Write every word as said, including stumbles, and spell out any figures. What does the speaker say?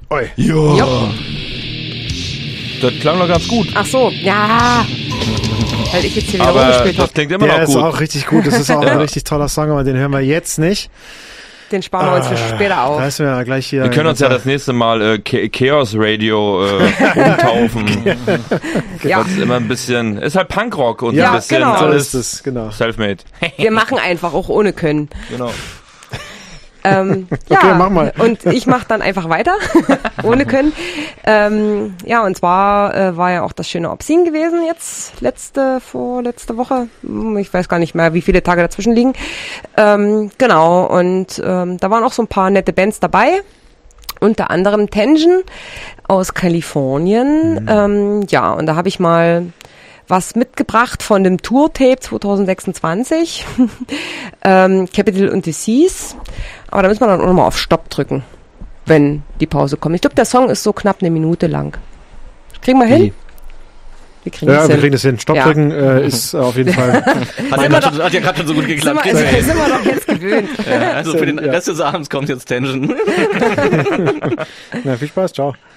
Oi. Ja. Jo. Das klang doch ganz gut. Ach so, ja. Weil ich jetzt hier wieder Aber rumgespielt das habe. klingt immer Der noch ist gut. auch richtig gut. Das ist auch ein richtig toller Song, aber den hören wir jetzt nicht. Den sparen wir uns für später auf. Da ist mir ja gleich hier. Wir können uns ja das nächste Mal äh, Chaos Radio äh, umtaufen. Ja. Das ist immer ein bisschen, ist halt Punkrock und Ja, ein bisschen genau. So alles ist es, genau. selfmade. Wir machen einfach auch ohne Können. Genau. Ähm, Okay, ja, mach mal. Und ich mache dann einfach weiter, ohne Können. Ähm, ja, und zwar äh, war ja auch das schöne Obscene gewesen jetzt, letzte, vorletzte Woche. Ich weiß gar nicht mehr, wie viele Tage dazwischen liegen. Ähm, genau, und ähm, da waren auch so ein paar nette Bands dabei. Unter anderem Tension aus Kalifornien. Mhm. Ähm, ja, und da habe ich mal was mitgebracht von dem Tour-Tape zwanzig sechsundzwanzig. ähm, Capital und Disease. Aber da müssen wir dann auch nochmal auf Stopp drücken, wenn die Pause kommt. Ich glaube, der Song ist so knapp eine Minute lang. Kriegen wir hin? Wie? Wir kriegen Ja, das wir hin. kriegen das hin. Stopp Ja. drücken äh, ist äh, auf jeden Fall. Hat ja gerade schon, hat ja grad schon so gut Sind geklappt. wir, sind, sind wir doch jetzt gewöhnt. Ja, also für den Ja. Rest des Abends kommt jetzt Tension. Na, viel Spaß, ciao.